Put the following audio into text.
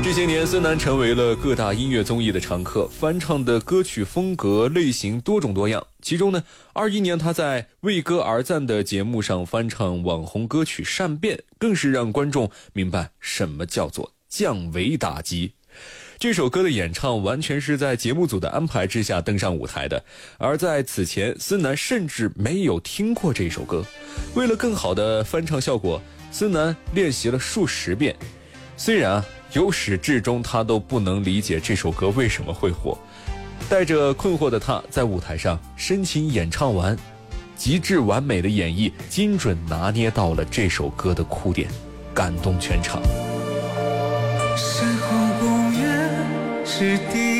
这些年，孙楠成为了各大音乐综艺的常客，翻唱的歌曲风格类型多种多样。其中呢，21年他在为歌而赞的节目上翻唱网红歌曲《善变》，更是让观众明白什么叫做降维打击。这首歌的演唱完全是在节目组的安排之下登上舞台的，而在此前，孙楠甚至没有听过这首歌。为了更好的翻唱效果，孙楠练习了数十遍。虽然由始至终他都不能理解这首歌为什么会火，带着困惑的他在舞台上深情演唱完，极致完美的演绎精准拿捏到了这首歌的哭点，感动全场。 身后公园是第